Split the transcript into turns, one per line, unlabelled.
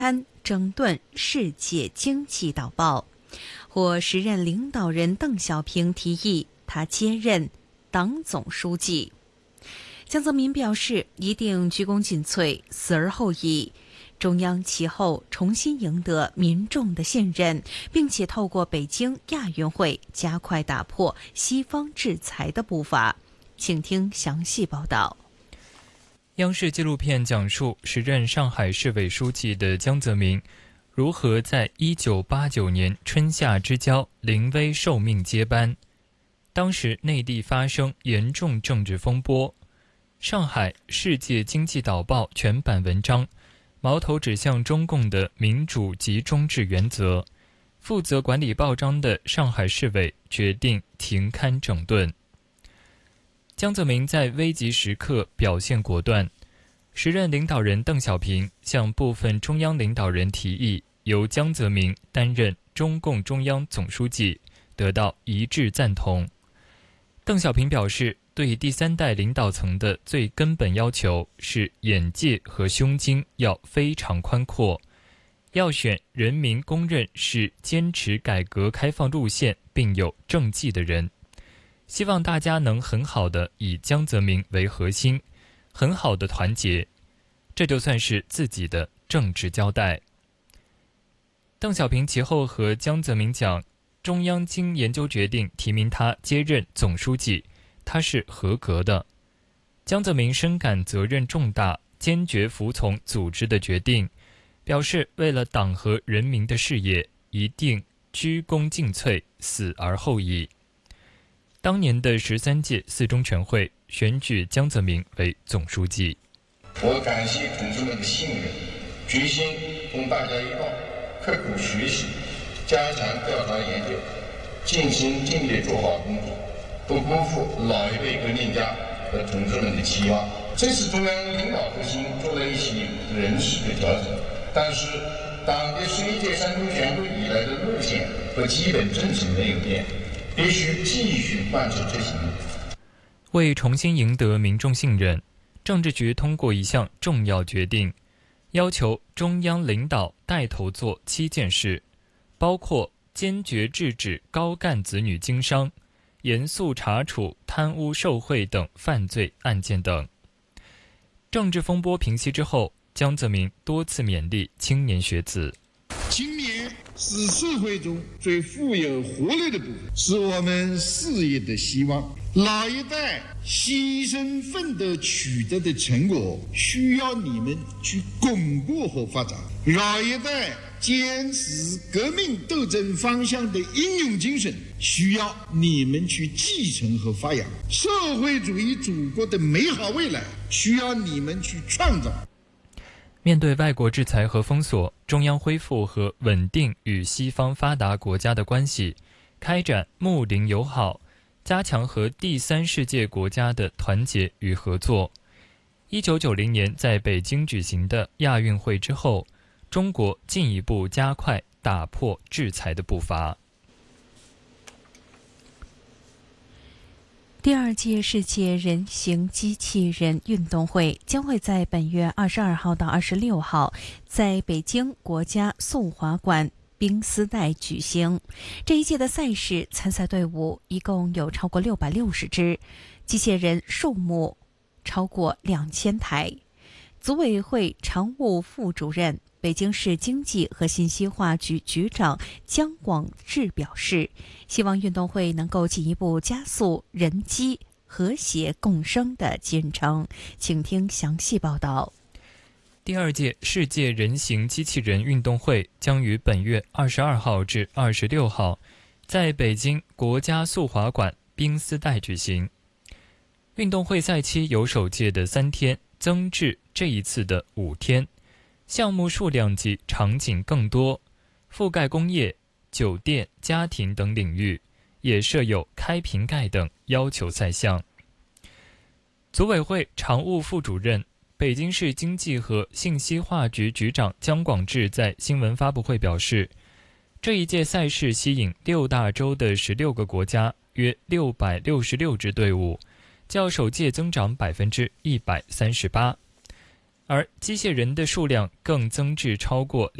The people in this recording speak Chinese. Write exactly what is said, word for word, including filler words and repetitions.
刊整顿世界经济导报。获时任领导人邓小平提议他接任党总书记。江泽民表示一定鞠躬尽瘁，死而后已。中央其后重新赢得民众的信任，并且透过北京亚运会加快打破西方制裁的步伐。请听详细报道。
央视纪录片讲述时任上海市委书记的江泽民如何在一九八九年春夏之交临危受命接班。当时内地发生严重政治风波，上海世界经济导报全版文章矛头指向中共的民主集中制原则，负责管理报章的上海市委决定停刊整顿。江泽民在危急时刻表现果断，时任领导人邓小平向部分中央领导人提议由江泽民担任中共中央总书记，得到一致赞同。邓小平表示，对第三代领导层的最根本要求是眼界和胸襟要非常宽阔，要选人民公认是坚持改革开放路线并有政绩的人。希望大家能很好的以江泽民为核心，很好的团结，这就算是自己的政治交代。邓小平其后和江泽民讲，中央经研究决定提名他接任总书记，他是合格的。江泽民深感责任重大，坚决服从组织的决定，表示为了党和人民的事业，一定鞠躬尽瘁，死而后已。当年的十三届四中全会选举江泽民为总书记。
我感谢同志们的信任，决心同大家一道刻苦学习，加强调查研究，尽心尽力做好工作，不辜负老一辈革命家和同志们的期望。这次中央领导核心做了一些人事的调整，但是党的十一届三中全会以来的路线和基本政策没有变，必须继续贯彻执行。
为重新赢得民众信任，政治局通过一项重要决定，要求中央领导带头做七件事，包括坚决制止高干子女经商，严肃查处贪污受贿等犯罪案件等。政治风波平息之后，江泽民多次勉励青年学子。
青年是社会中最富有活力的部分，是我们事业的希望。老一代牺牲奋斗取得的成果，需要你们去巩固和发展。老一代坚持革命斗争方向的英勇精神，需要你们去继承和发扬。社会主义祖国的美好未来，需要你们去创造。
面对外国制裁和封锁，中央恢复和稳定与西方发达国家的关系，开展睦邻友好，加强和第三世界国家的团结与合作。一九九零年在北京举行的亚运会之后，中国进一步加快打破制裁的步伐。
第二届世界人形机器人运动会将会在本月二十二号到二十六号在北京国家速滑馆冰丝带举行。这一届的赛事参赛队伍一共有超过六百六十支，机械人数目超过两千台。组委会常务副主任、北京市经济和信息化局局长姜广智表示，希望运动会能够进一步加速人机和谐共生的进程。请听详细报道。
第二届世界人形机器人运动会将于本月二十二号至二十六号在北京国家速滑馆冰丝带举行。运动会赛期由首届的三天增至这一次的五天，项目数量及场景更多，覆盖工业、酒店、家庭等领域，也设有开瓶盖等要求赛项。组委会常务副主任、北京市经济和信息化局局长姜广智在新闻发布会表示，这一届赛事吸引六大洲的十六个国家约六百六十六支队伍，较首届增长百分之一百三十八。 而机械人的数量更增至超过